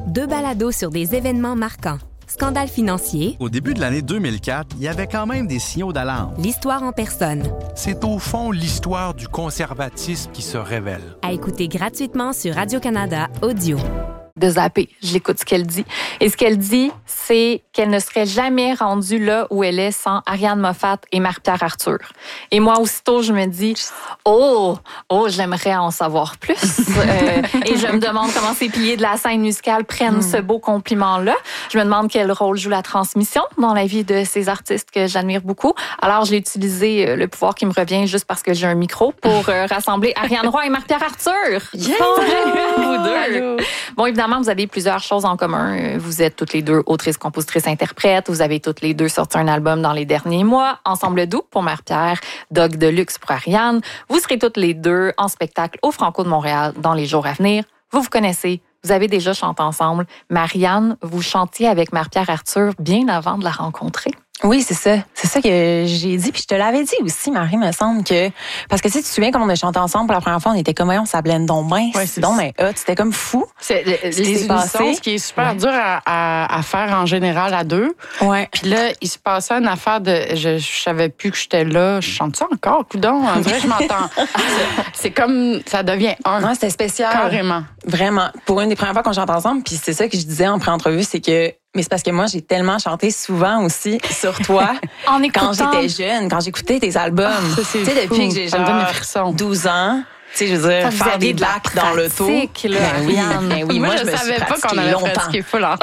2 balados sur des événements marquants. Scandale financier. Au début de l'année 2004, il y avait quand même des signaux d'alarme. L'histoire en personne. C'est au fond l'histoire du conservatisme qui se révèle. À écouter gratuitement sur Radio-Canada Audio. De zapper. J'écoute ce qu'elle dit. Et ce qu'elle dit, c'est qu'elle ne serait jamais rendue là où elle est sans Ariane Moffat et Marie-Pierre Arthur. Et moi, aussitôt, je me dis, j'aimerais en savoir plus. Et je me demande comment ces piliers de la scène musicale prennent ce beau compliment-là. Je me demande quel rôle joue la transmission dans la vie de ces artistes que j'admire beaucoup. Alors, j'ai utilisé le pouvoir qui me revient juste parce que j'ai un micro pour rassembler Ariane Roy et Marie-Pierre Arthur. Yeah! Vous deux. Bon, évidemment, vous avez plusieurs choses en commun. Vous êtes toutes les deux autrices, compositrices, interprètes. Vous avez toutes les deux sorti un album dans les derniers mois. Ensemble doux pour Marie-Pierre, Dog de luxe pour Ariane. Vous serez toutes les deux en spectacle au Franco de Montréal dans les jours à venir. Vous connaissez. Vous avez déjà chanté ensemble. Marianne, vous chantiez avec Marie-Pierre Arthur bien avant de la rencontrer. Oui, c'est ça. C'est ça que j'ai dit. Puis je te l'avais dit aussi, Marie, me semble que... Parce que tu te souviens, quand on a chanté ensemble pour la première fois, on était comme, on s'ablène donc bien. Ouais, c'est donc bien hot. C'était comme fou. C'est les unissons, ce qui est super dur à faire en général à deux. Ouais. Puis là, il se passait une affaire de... Je savais plus que j'étais là. Je chante ça encore, coudonc. En vrai, je m'entends. C'est comme... Ça devient un. Ouais, c'était spécial. Carrément. Vraiment. Pour une des premières fois qu'on chante ensemble, puis c'est ça que je disais en pré-entrevue, c'est que... Mais c'est parce que moi, j'ai tellement chanté souvent aussi sur toi en écoutant. Quand j'étais jeune, quand j'écoutais tes albums. Tu sais, depuis que j'ai genre 12 ans. Tu sais, je veux dire, faire des bacs dans l'auto. Ben oui, moi, je savais pas qu'on avait pratiqué full longtemps.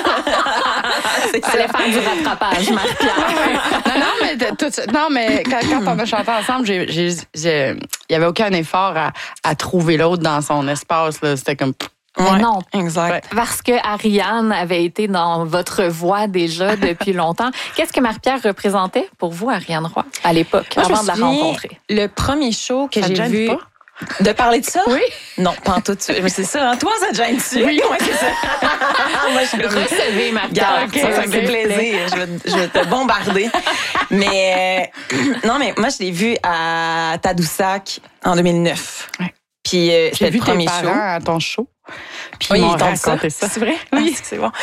Fallait faire du rattrapage, Marie-Pierre. Non, mais quand on a chanté ensemble, il y avait aucun effort à trouver l'autre dans son espace. Là. C'était comme... Ouais, non, exact. Parce que Ariane avait été dans votre voix déjà depuis longtemps. Qu'est-ce que Marie-Pierre représentait pour vous, Ariane Roy, à l'époque, avant de la rencontrer? Le premier show que j'ai vu... Pas? De parler de ça? Oui. Non, pas en tout de suite. Mais c'est ça, hein? Toi, ça te gêne-tu? Oui, ouais, c'est ça. Moi, je suis recevez, Marie-Pierre. Ça me fait plaisir. Je vais te bombarder. Mais non, mais moi, je l'ai vu à Tadoussac en 200009. Ouais. Puis j'ai vu le premier tes show. parents à ton show. Puis oui, ils m'ont raconté ça. C'est vrai? Oui. C'est bon.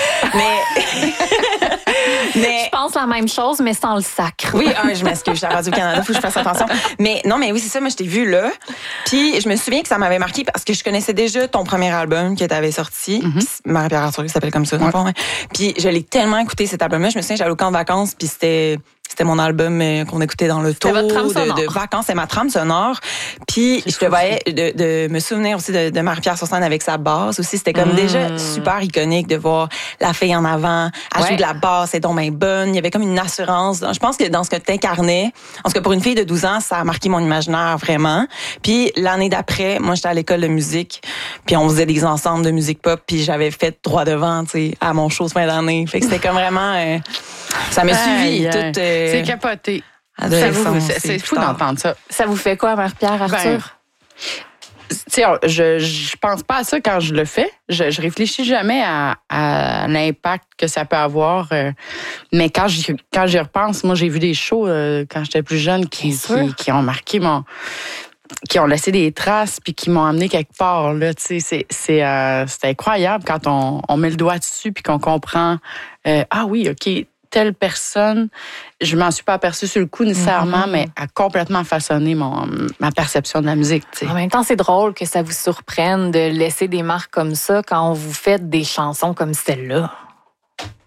Mais je pense la même chose, mais sans le sacre. Oui, je m'excuse, je suis à Radio-Canada, faut que je fasse attention. Mais non, mais oui, c'est ça, moi, je t'ai vu là. Puis je me souviens que ça m'avait marqué parce que je connaissais déjà ton premier album que tu avais sorti. Marie-Pierre Arthur, qui s'appelle comme ça, dans le fond. Ouais. Puis je l'ai tellement écouté, cet album-là. Je me souviens, j'allais au camp de vacances, puis c'était mon album qu'on écoutait dans le tour de vacances. C'est ma trame sonore. Puis je te voyais de me souvenir aussi de Marie-Pierre sur scène avec sa basse aussi. C'était comme déjà super iconique de voir la fille en avant, à jouer de la basse, c'est donc bien bonne. Il y avait comme une assurance. Je pense que dans ce que tu incarnais, en tout cas pour une fille de 12 ans, ça a marqué mon imaginaire vraiment. Puis l'année d'après, moi j'étais à l'école de musique, puis on faisait des ensembles de musique pop, puis j'avais fait droit devant, tu sais, à mon show de fin d'année. Fait que c'était comme vraiment... ça m'a suivi toute... c'est capoté. C'est fou d'entendre ça. Ça vous fait quoi, Marie-Pierre Arthur? Tu sais, je pense pas à ça quand je le fais. Je réfléchis jamais à l'impact que ça peut avoir. Mais quand j'y repense, moi, j'ai vu des shows quand j'étais plus jeune qui ont marqué qui ont laissé des traces puis qui m'ont amené quelque part. Là, tu sais, c'est incroyable quand on met le doigt dessus puis qu'on comprend. Ah oui, OK. Telle personne, je m'en suis pas aperçue sur le coup nécessairement, mais a complètement façonné ma perception de la musique. T'sais. En même temps, c'est drôle que ça vous surprenne de laisser des marques comme ça quand vous faites des chansons comme celle-là.